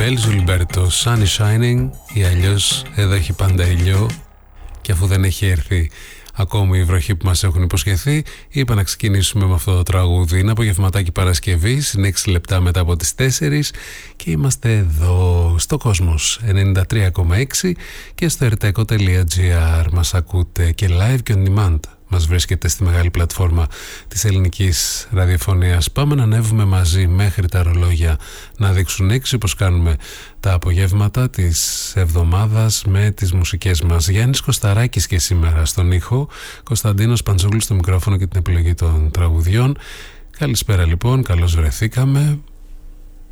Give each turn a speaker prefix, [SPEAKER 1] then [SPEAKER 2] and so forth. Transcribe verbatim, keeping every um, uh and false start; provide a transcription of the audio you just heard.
[SPEAKER 1] Μπέλ Ζουλιμπέρτο, Sunny Shining, ή αλλιώς εδώ έχει πάντα ήλιο, και αφού δεν έχει έρθει ακόμη η βροχή που μας έχουν υποσχεθεί, είπα να ξεκινήσουμε με αυτό το τραγούδι. Είναι απογευματάκι Παρασκευής, είναι έξι λεπτά μετά από τις τέσσερις και είμαστε εδώ στο Κόσμος ενενήντα τρία κόμμα έξι και στο ερτέκο τελεία τζι άρ. Μας ακούτε και live και on demand. Μας βρίσκεται στη μεγάλη πλατφόρμα της ελληνικής ραδιοφωνίας. Πάμε να ανέβουμε μαζί μέχρι τα ρολόγια να δείξουν έξι, όπως κάνουμε τα απογεύματα της εβδομάδας με τις μουσικές μας. Γιάννης Κωσταράκης και σήμερα στον ήχο, Κωνσταντίνος Παντζούλης στο μικρόφωνο και την επιλογή των τραγουδιών. Καλησπέρα λοιπόν, καλώς βρεθήκαμε.